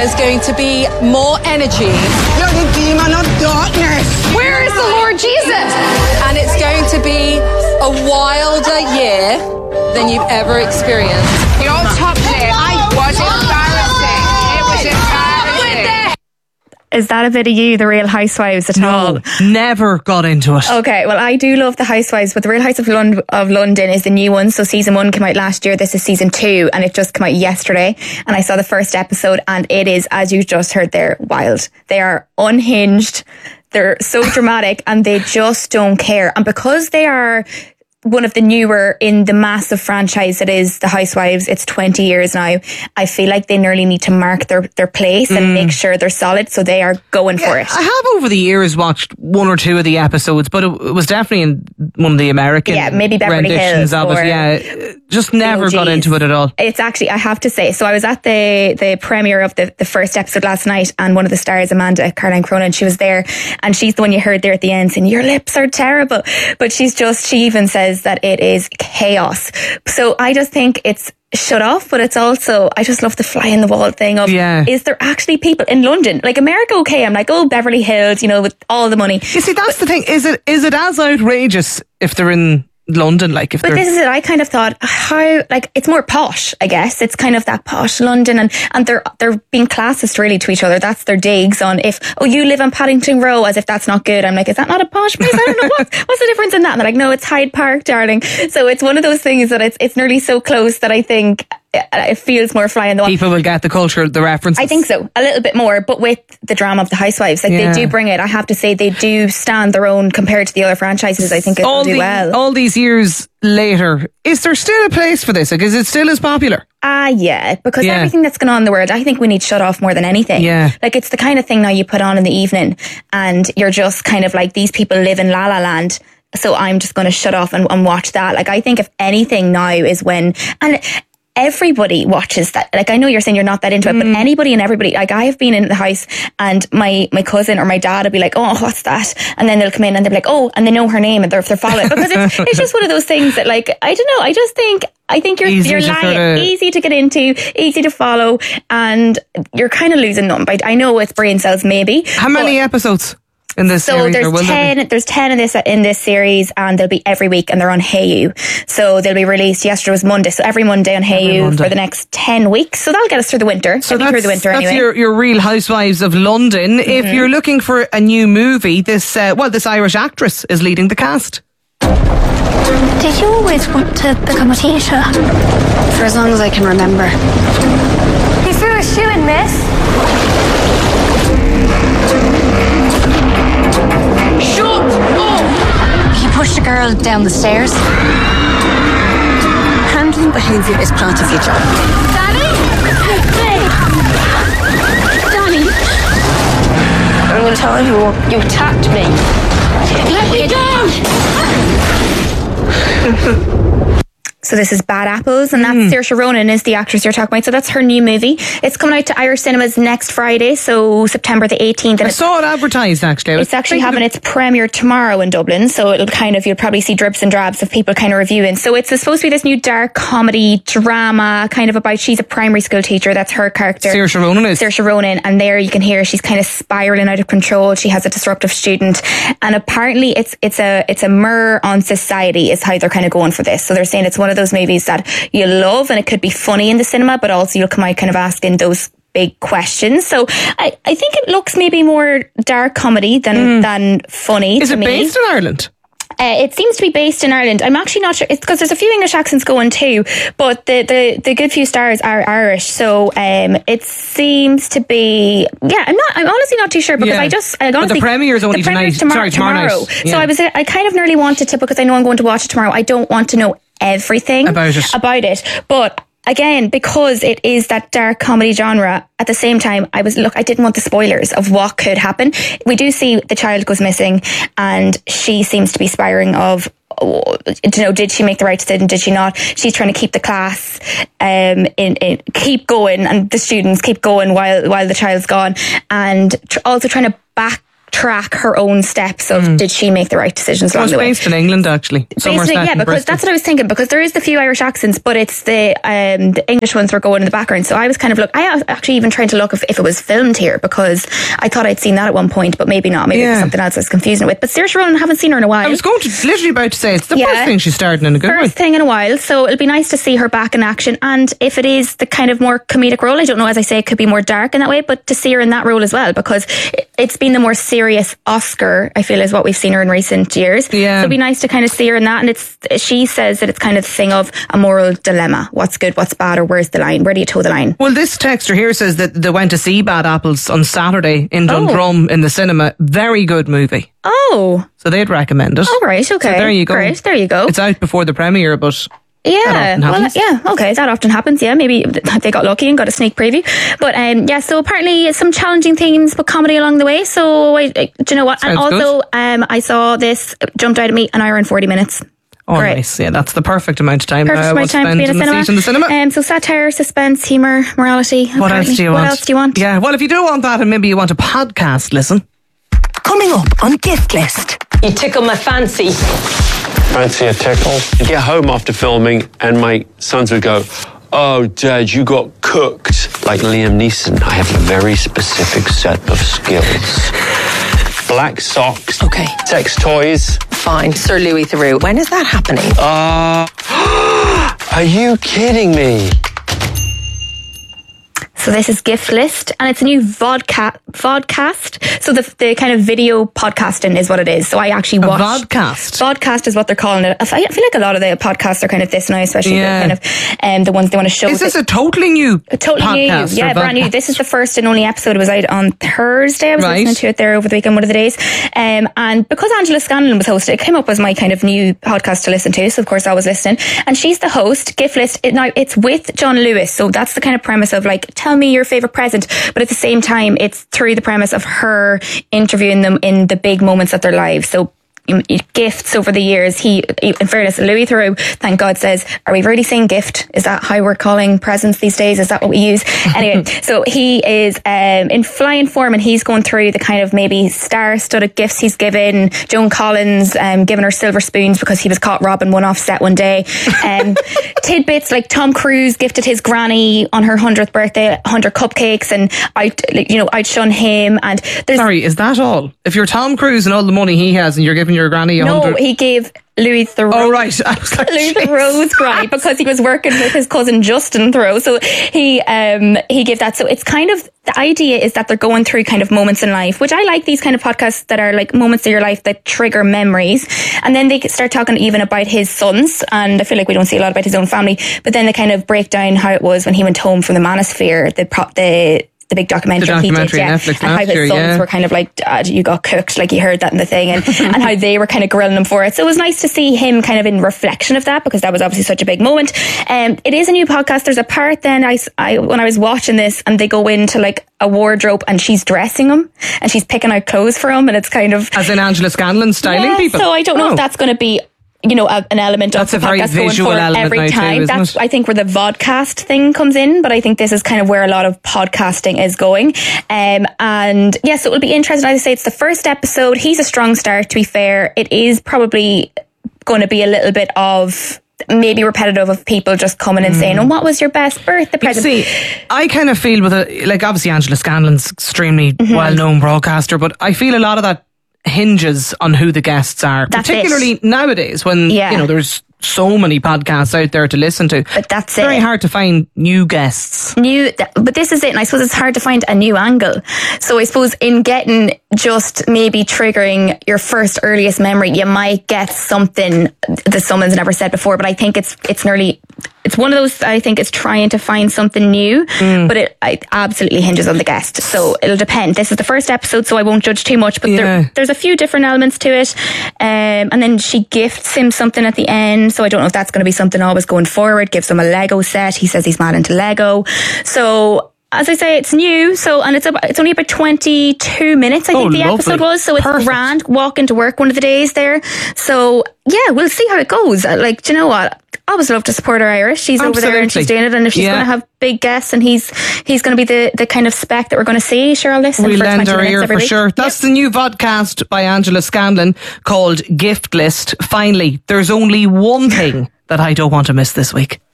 There's going to be more energy. You're the demon of darkness. Where is the Lord Jesus? And it's going to be a wilder year than you've ever experienced. Your top lip was embarrassing. It was embarrassing. Is that a bit of you, The Real Housewives, at all? No, never got into it. Okay, well, I do love The Housewives, but The Real House of London is the new one. So season 1 came out last year. This is season 2, and it just came out yesterday. And I saw the first episode, and it is, as you just heard there, wild. They are unhinged. They're so dramatic, and they just don't care. And because they are one of the newer in the massive franchise that is The Housewives, it's 20 years now, I feel like they nearly need to mark their place and make sure they're solid, so they are going for it. I have over the years watched 1 or 2 of the episodes, but it was definitely in one of the American maybe Beverly renditions Hills of it. Just never got into it at all. It's actually, I have to say, so I was at the premiere of the first episode last night, and one of the stars, Amanda Caroline Cronin, she was there, and she's the one you heard there at the end saying, your lips are terrible, but she even says that it is chaos. So I just think it's shut off, but it's also, I just love the fly in the wall thing of, is there actually people in London? Like America, okay, I'm like, oh, Beverly Hills, with all the money. You see, that's the thing. Is it as outrageous if they're in London? Like, if but this is it. I kind of thought, how, like, it's more posh, I guess. It's kind of that posh London, and they're being classist really to each other. That's their digs on you live on Paddington Row, as if that's not good. I'm like, is that not a posh place? I don't know what's the difference in that. And they're like, no, it's Hyde Park, darling. So it's one of those things that it's nearly so close that I think it feels more fly in the wall. People will get the culture, the references. I think so, a little bit more, but with the drama of The Housewives, like they do bring it. I have to say, they do stand their own compared to the other franchises. I think it'll do well. All these years later, is there still a place for this? Like, is it still as popular? Yeah, because everything that's going on in the world, I think we need shut off more than anything. Yeah. Like, it's the kind of thing now you put on in the evening, and you're just kind of like, these people live in La La Land, so I'm just going to shut off and watch that. Like, I think if anything now is when, and everybody watches that. Like, I know you're saying you're not that into it, but anybody and everybody, like, I have been in the house and my cousin or my dad will be like, oh, what's that? And then they'll come in and they'll be like, oh, and they know her name and they're following, because it's just one of those things that, like, I don't know, I think you're easy to get into, easy to follow, and you're kind of losing them. I know it's brain cells maybe. How many episodes in this series? There's 10 in this series, and they'll be every week, and they're on Hayu. So they'll be released. Yesterday was Monday, so every Monday on Hayu for the next 10 weeks. So that'll get us through the winter. So through the winter that's anyway. your Real Housewives of London. If you're looking for a new movie, this Irish actress is leading the cast. Did you always want to become a teacher? For as long as I can remember. You threw a shoe in, miss. Shut up! He pushed a girl down the stairs. Handling behaviour is part of your job. Danny? Danny? I'm going to tell everyone you attacked me. Let me down! So this is Bad Apples, and that's Saoirse Ronan is the actress you're talking about. So that's her new movie. It's coming out to Irish cinemas next Friday, so September the 18th. And I saw it advertised, actually. It's actually having its premiere tomorrow in Dublin, so you'll probably see drips and drabs of people kind of reviewing. So it's supposed to be this new dark comedy drama, kind of about, she's a primary school teacher, that's her character. Saoirse Ronan is. Saoirse Ronan, and there you can hear she's kind of spiraling out of control. She has a disruptive student, and apparently it's a mirror on society is how they're kind of going for this. So they're saying it's one of those movies that you love, and it could be funny in the cinema, but also you'll come out kind of asking those big questions. So I think it looks maybe more dark comedy than funny. Is it based in Ireland? It seems to be based in Ireland. I'm actually not sure. It's because there's a few English accents going too, but the good few stars are Irish. So it seems to be. Yeah, I'm honestly not too sure, because but the premiere is only tonight. Tomorrow night. Yeah. So I kind of nearly wanted to, because I know I'm going to watch it tomorrow. I don't want to know everything about it, but again, because it is that dark comedy genre, at the same time, I didn't want the spoilers of what could happen. We do see the child goes missing, and she seems to be spiraling of, did she make the right decision? Did she not? She's trying to keep the class keep going, and the students keep going while the child's gone, and also trying to track her own steps of did she make the right decisions along It's the way. based in England, actually. Somewhere Basically, set yeah, in because Bristol. that's what I was thinking, because there is the few Irish accents, but it's the English ones were going in the background. So I was kind of I actually even trying to look if it was filmed here, because I thought I'd seen that at one point, but maybe not. Maybe it was something else I was confusing it with. But Saoirse Ronan, I haven't seen her in a while. I was literally about to say, it's the first thing she's starting in a good way. First thing in a while, so it'll be nice to see her back in action. And if it is the kind of more comedic role, I don't know, as I say, it could be more dark in that way, but to see her in that role as well, because it's been the more serious Oscar, I feel, is what we've seen her in recent years. Yeah. So it'd be nice to kind of see her in that. And she says that it's kind of the thing of a moral dilemma. What's good, what's bad, or where's the line? Where do you toe the line? Well, this texter here says that they went to see Bad Apples on Saturday in Dundrum in the cinema. Very good movie. Oh. So they'd recommend it. All right, okay. So there you go. Great, there you go. It's out before the premiere, but yeah, that often happens. okay, that often happens. Yeah, maybe they got lucky and got a sneak preview. But so apparently some challenging themes but comedy along the way. So do you know what? Sounds and also I saw this, jumped out at me, an hour and 40 minutes. Oh, Great. nice. Yeah, that's the perfect amount of time. Perfect amount of time to be in a cinema. So satire, suspense, humour, morality. What else do you want? What else do you want? Yeah, well, if you do want that and maybe you want a podcast, listen. Coming up on Gift List. You tickle my fancy. Fancy a tickle? I'd get home after filming and my sons would go, "Oh, Dad, you got cooked." Like Liam Neeson, I have a very specific set of skills. Black socks. Okay. Sex toys. Fine. Sir Louis Theroux. When is that happening? Are you kidding me? So this is Gift List, and it's a new vodcast. So the kind of video podcasting is what it is. So I actually watch... Vodcast? Vodcast is what they're calling it. I feel like a lot of the podcasts are kind of this now, especially the kind of the ones they want to show. Is this a totally new podcast? Yeah, brand new. This is the first and only episode. It was out on Thursday. I was listening to it there over the weekend, one of the days. And because Angela Scanlon was hosting, it came up as my kind of new podcast to listen to. So of course I was listening. And she's the host. Gift List. Now it's with John Lewis. So that's the kind of premise of like, tell me your favourite present. But at the same time, it's through the premise of her interviewing them in the big moments of their lives. So gifts over the years. He, in fairness, Louis Theroux, thank God, says, are we really saying gift? Is that how we're calling presents these days? Is that what we use? Anyway, so he is in flying form, and he's going through the kind of maybe star-studded gifts he's given. Joan Collins giving her silver spoons because he was caught robbing one off set one day. Tidbits like Tom Cruise gifted his granny on her 100th birthday 100 cupcakes, and I'd shun him. And sorry, is that all? If you're Tom Cruise and all the money he has, and you're giving your granny 100... No, he gave Louis Theroux. Oh, right. I was like, Louis Theroux's granny, because he was working with his cousin Justin Theroux. So he gave that. So it's kind of, the idea is that they're going through kind of moments in life, which I like these kind of podcasts that are like moments of your life that trigger memories. And then they start talking even about his sons. And I feel like we don't see a lot about his own family, but then they kind of break down how it was when he went home from the Manosphere, the big documentary he did, Netflix and how his sons were kind of like, Dad, you got cooked, like you heard that in the thing, and how they were kind of grilling him for it. So it was nice to see him kind of in reflection of that, because that was obviously such a big moment. It is a new podcast. There's a part then I when I was watching this, and they go into like a wardrobe and she's dressing him and she's picking out clothes for him, and it's kind of as in Angela Scanlon styling people. So I don't know if that's going to be an element of the podcast very visual going for element every time. That's, I think, where the vodcast thing comes in, but I think this is kind of where a lot of podcasting is going. So it'll be interesting. As I say, it's the first episode. He's a strong start, to be fair. It is probably going to be a little bit of maybe repetitive of people just coming and saying, what was your best birthday present? See, I kind of feel with obviously Angela Scanlon's extremely well-known broadcaster, but I feel a lot of that hinges on who the guests are, particularly nowadays when there's so many podcasts out there to listen to. But that's very hard to find new guests. But this is it, and I suppose it's hard to find a new angle. So I suppose in getting just maybe triggering your first earliest memory, you might get something that someone's never said before. But I think it's one of those, I think it's trying to find something new, but it absolutely hinges on the guest. So it'll depend. This is the first episode, so I won't judge too much, but there's a few different elements to it. And then she gifts him something at the end. So I don't know if that's going to be something always going forward. Gives him a Lego set. He says he's mad into Lego. So as I say, it's new. So, and it's only about 22 minutes, I think the episode was. So it's grand. Walk into work one of the days there. So yeah, we'll see how it goes. Like, do you know what? always love to support our Irish. She's over there and she's doing it, and if she's going to have big guests and he's going to be the kind of spec that we're going to see, sure, I'll listen. We'll lend our ear for sure. That's the new vodcast by Angela Scanlon called Gift List. Finally, there's only one thing that I don't want to miss this week.